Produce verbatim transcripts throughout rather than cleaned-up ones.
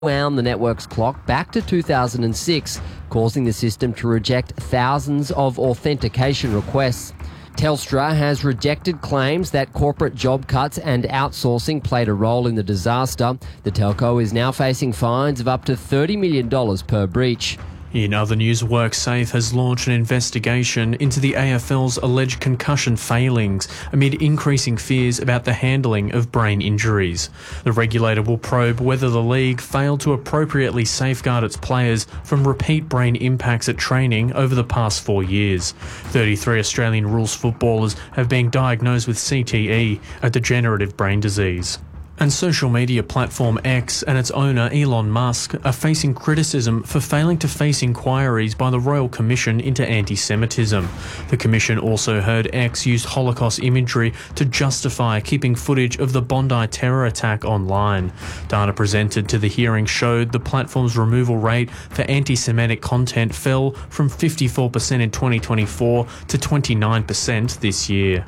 wound the network's clock back to two thousand six, causing the system to reject thousands of authentication requests. Telstra has rejected claims that corporate job cuts and outsourcing played a role in the disaster. The telco is now facing fines of up to thirty million dollars per breach. In other news, WorkSafe has launched an investigation into the A F L's alleged concussion failings amid increasing fears about the handling of brain injuries. The regulator will probe whether the league failed to appropriately safeguard its players from repeat brain impacts at training over the past four years. thirty-three Australian rules footballers have been diagnosed with C T E, a degenerative brain disease. And social media platform X and its owner Elon Musk are facing criticism for failing to face inquiries by the Royal Commission into anti-Semitism. The Commission also heard X used Holocaust imagery to justify keeping footage of the Bondi terror attack online. Data presented to the hearing showed the platform's removal rate for anti-Semitic content fell from fifty-four percent in twenty twenty-four to twenty-nine percent this year.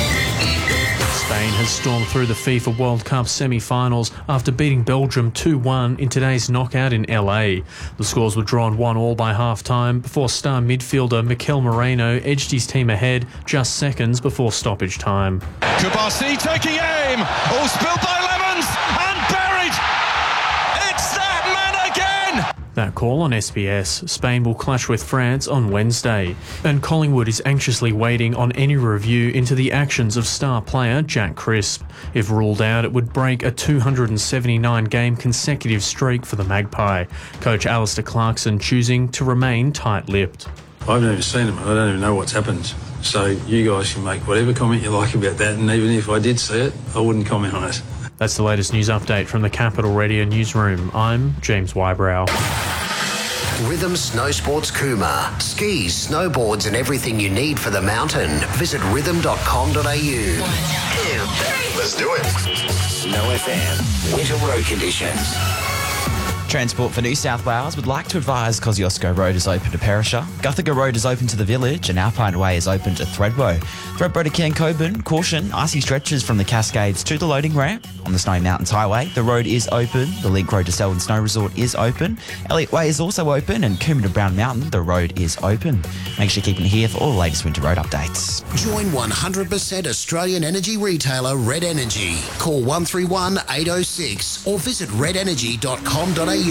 Spain has stormed through the FIFA World Cup semi-finals after beating Belgium two one in today's knockout in L A. The scores were drawn one all by half-time before star midfielder Mikel Moreno edged his team ahead just seconds before stoppage time. Kubasi taking aim, all spilled by Lemons and buried! It's that man again! That call on S B S. Spain will clash with France on Wednesday. And Collingwood is anxiously waiting on any review into the actions of star player Jack Crisp. If ruled out, it would break a two hundred seventy-nine game consecutive streak for the Magpie. Coach Alistair Clarkson choosing to remain tight-lipped. I've never seen him. I don't even know what's happened. So you guys can make whatever comment you like about that, and even if I did see it, I wouldn't comment on it. That's the latest news update from the Capital Radio newsroom. I'm James Wybrow. Rhythm Snow Sports Cooma. Skis, snowboards and everything you need for the mountain. Visit rhythm dot com dot a u. Let's do it. Snow F M. Winter road conditions. Transport for New South Wales would like to advise Kosciuszko Road is open to Perisher, Guthaga Road is open to the Village and Alpine Way is open to Thredbo. Thredbo to Cairn Coburn, caution, icy stretches from the Cascades to the loading ramp. On the Snowy Mountains Highway, the road is open, the Link Road to Selwyn Snow Resort is open, Elliott Way is also open and Coombe to Brown Mountain, the road is open. Make sure you keep it here for all the latest winter road updates. Join one hundred percent Australian energy retailer Red Energy. Call one three one, eight oh six or visit red energy dot com dot a u.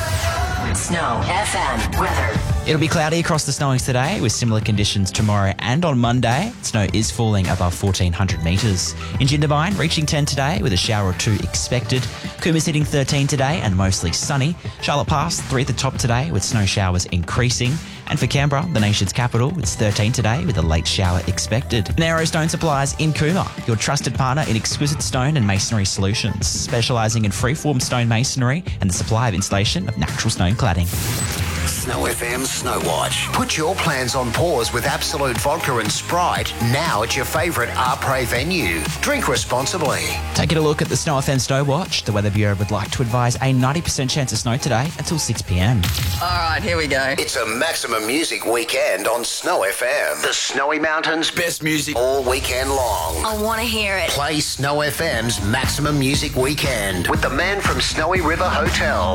Snow F M weather. It'll be cloudy across the snowings today with similar conditions tomorrow and on Monday. Snow is falling above fourteen hundred metres. In Jindabyne, reaching ten today with a shower or two expected. Coomer's hitting thirteen today and mostly sunny. Charlotte Pass, three at the top today with snow showers increasing. And for Canberra, the nation's capital, it's thirteen today with a late shower expected. Narrow Stone Supplies in Cooma, your trusted partner in exquisite stone and masonry solutions, specialising in freeform stone masonry and the supply of installation of natural stone cladding. Snow F M Snow Watch. Put your plans on pause with Absolute Vodka and Sprite now at your favourite Arpre venue. Drink responsibly. Taking a look at the Snow F M Snow Watch, the Weather Bureau would like to advise a ninety percent chance of snow today until six p m. All right, here we go. It's a maximum music weekend on Snow F M. The Snowy Mountains best music all weekend long. I want to hear it. Play Snow F M's Maximum Music Weekend with the man from Snowy River Hotel.